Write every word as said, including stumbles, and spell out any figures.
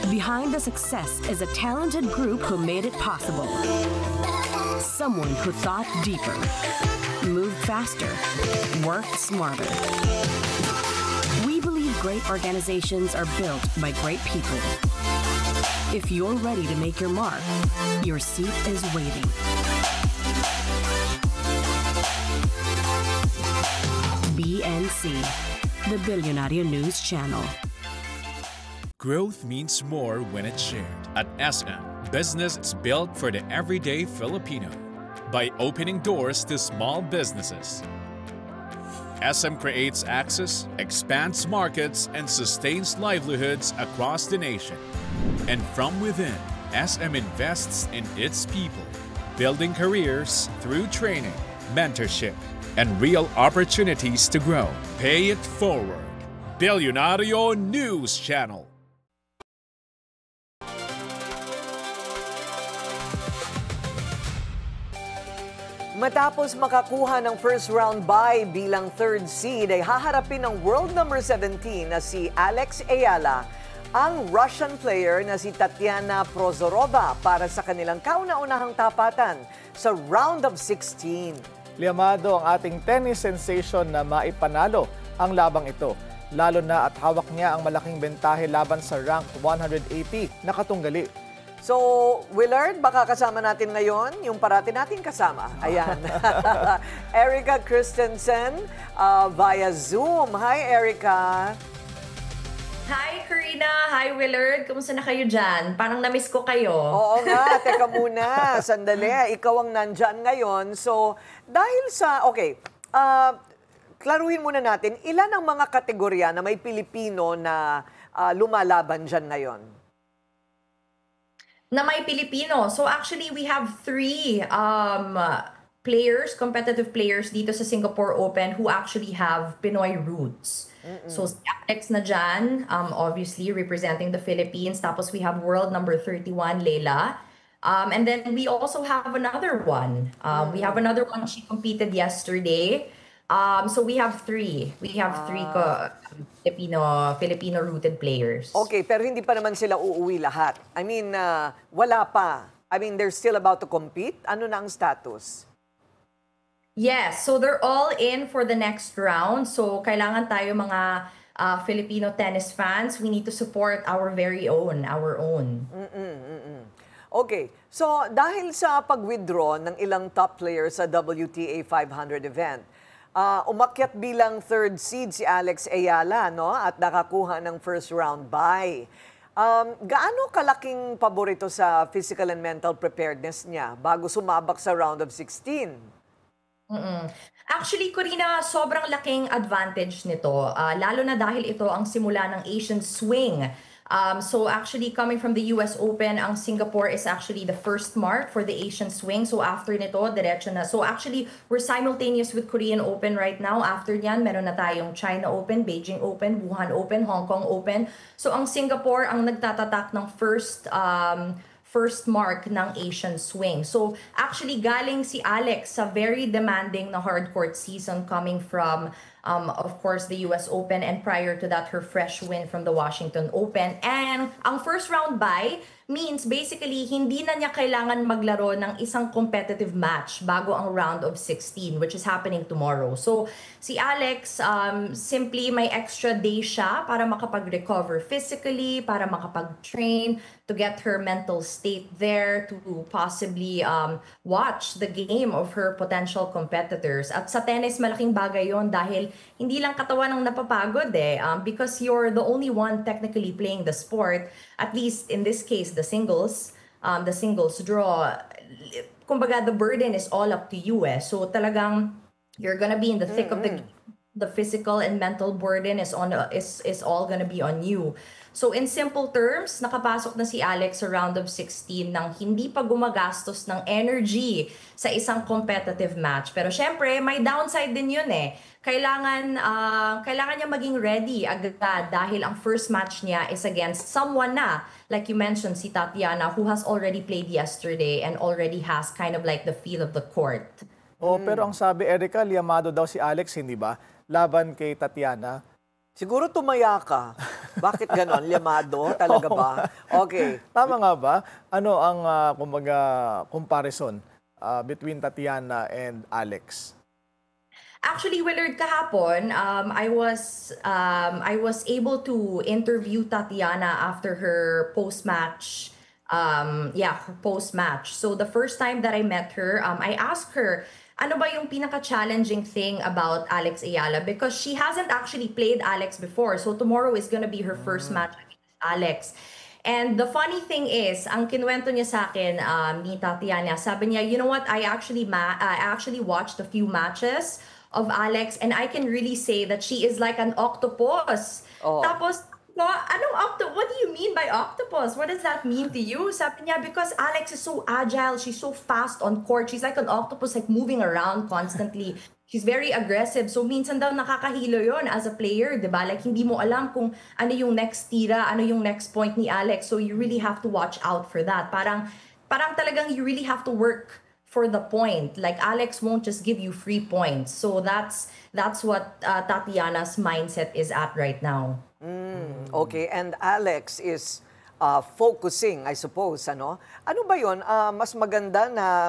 Behind the success is a talented group who made it possible. Someone who thought deeper, moved faster, worked smarter. We believe great organizations are built by great people. If you're ready to make your mark, your seat is waiting. B N C, the Billionaire News Channel. Growth means more when it's shared. At S M, business is built for the everyday Filipino by opening doors to small businesses. S M creates access, expands markets, and sustains livelihoods across the nation. And from within, S M invests in its people, building careers through training, mentorship, and real opportunities to grow. Pay it forward. Billionaire News Channel. Matapos makakuha ng first round bye bilang third seed ay haharapin ng world number seventeen na si Alex Ayala ang Russian player na si Tatiana Prozorova para sa kanilang kauna-unahang tapatan sa round of sixteen. Liamado ang ating tennis sensation na maipanalo ang labang ito, lalo na at hawak niya ang malaking bentahe laban sa ranked one eighty na katunggali. So, Willard, baka kasama natin ngayon yung parati natin kasama. Ayan. Erica Christensen uh, via Zoom. Hi, Erica. Hi, Karina. Hi, Willard. Kumusta na kayo dyan? Parang na-miss ko kayo. Oo nga. Teka muna. Sandali. Ikaw ang nandyan ngayon. So, dahil sa... Okay. Uh, klaruhin muna natin, ilan ang mga kategorya na may Pilipino na uh, lumalaban dyan ngayon? Na may Pilipino. So actually, we have three um, players, competitive players dito sa Singapore Open who actually have Pinoy roots. Mm-mm. So si Alex na dyan, um, obviously representing the Philippines. Tapos we have world number thirty-one, Leila. Um, and then we also have another one. Um, we have another one, she competed yesterday. Um, so we have three. We have three ko, Filipino Filipino rooted players. Okay, pero hindi pa naman sila uuwi lahat. I mean, uh, wala pa. I mean, they're still about to compete. Ano na ang status? Yes, so they're all in for the next round. So kailangan tayo mga uh, Filipino tennis fans, we need to support our very own, our own. Mm-mm, mm-mm. Okay, so dahil sa pag-withdraw ng ilang top players sa W T A five hundred event, Uh, umakyat bilang third seed si Alex Ayala, no? At nakakuha ng first round bye. Um, gaano kalaking paborito sa physical and mental preparedness niya bago sumabak sa round of sixteen? Mm-mm. Actually, Corina, sobrang laking advantage nito. Uh, lalo na dahil ito ang simula ng Asian swing. Um, so actually, coming from the U S Open, ang Singapore is actually the first mark for the Asian swing. So after nito, diretso na. So actually, we're simultaneous with Korean Open right now. After niyan, meron na tayong China Open, Beijing Open, Wuhan Open, Hong Kong Open. So ang Singapore ang nagtatatak ng first um, first mark ng Asian swing. So actually, galing si Alex sa very demanding na hardcourt season coming from Um, of course, the U S Open, and prior to that, her fresh win from the Washington Open. And ang first round bye means basically hindi na niya kailangan maglaro ng isang competitive match bago ang round of sixteen, which is happening tomorrow. So si Alex, um, simply may extra day siya para makapag-recover physically, para makapag-train, to get her mental state there, to possibly um, watch the game of her potential competitors. At sa tennis, malaking bagay yon dahil hindi lang katawan ang napapagod eh. Um, because you're the only one technically playing the sport, at least in this case, the singles, um, the singles draw, kumbaga the burden is all up to you eh. So talagang you're gonna be in the thick mm-hmm. of the the physical and mental burden is on is is all gonna be on you. So in simple terms, nakapasok na si Alex sa round of sixteen nang hindi pa gumagastos ng energy sa isang competitive match. Pero syempre, may downside din yun eh. Kailangan uh, kailangan niya maging ready agad dahil ang first match niya is against someone na, like you mentioned, si Tatiana, who has already played yesterday and already has kind of like the feel of the court. Oh, hmm. Pero ang sabi, Erica, liamado daw si Alex, hindi ba? Laban kay Tatiana. Siguro tumaya ka. Bakit ganon? Llamado? Talaga ba? Okay. Tama nga ba? Ano ang, ah, kumbaga, comparison ah, between Tatiana and Alex? Actually, Willard, kahapon, um, I was um, I was able to interview Tatiana after her post-match. Um, yeah, her post-match. So the first time that I met her, um, I asked her, ano ba yung pinaka-challenging thing about Alex Ayala? Because she hasn't actually played Alex before. So tomorrow is gonna be her first match against Alex. And the funny thing is, ang kinuwento niya sa akin, um, ni Tatiana, sabi niya, you know what, I actually ma- I actually watched a few matches of Alex and I can really say that she is like an octopus. Oh. Tapos, no, anong octopus? What do you mean by octopus? What does that mean to you? Sabi niya, because Alex is so agile, she's so fast on court, she's like an octopus, like moving around constantly. She's very aggressive. So minsan daw nakakahilo yon as a player, di ba? Like hindi mo alam kung ano yung next tira, ano yung next point ni Alex. So you really have to watch out for that. Parang, parang talagang you really have to work for the point. Like Alex won't just give you free points. So that's that's what uh, Tatiana's mindset is at right now. Okay, and Alex is uh, focusing, I suppose, ano? Ano ba yun? Ah, mas maganda na